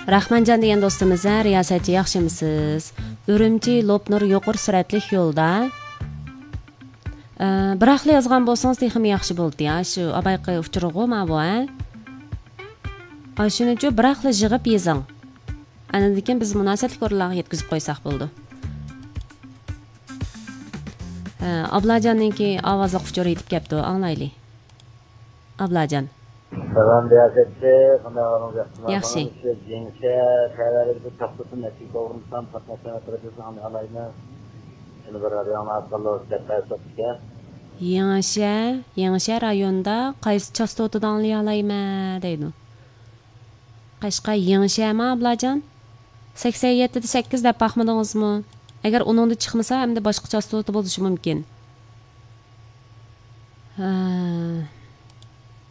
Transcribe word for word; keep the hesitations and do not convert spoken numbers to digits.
Rahmanjon degan do'stimiz, riyosatchi yaxshimisiz? Urumchi Lopnur yuqori suratli yo'lda. Biraqli yozgan bo'lsangiz, texim yaxshi bo'ldi ya. Shu abayqi uchirg'u ma bu, ha? Ay shuning biraqli yig'ib yezing. Ana degan biz munosabatli ko'rlarga yetkazib qo'ysak bo'ldi. Ablajonninki ovozi quchur yetib kelibdi, anglayli. Ablajon. Salam riyosatchi, qanday ahvolingiz yaxshimi? Yaxshi. Jengse, tayyorgarlik bir to'xtatib nasib o'g'rimsan, qatnashgan operatsiyani alaymi. Shuni bir radiomat qilib o'tkazib Yangisha, Yangisha rayonda qaysi chastotada anglay olayman deydi. Qashqa Yangishami ablajon? sakson yetti sakkiz deb baxmadingizmi? Agar uningda chiqmasa, hamda boshqa chastota bo'lishi mumkin. Ha.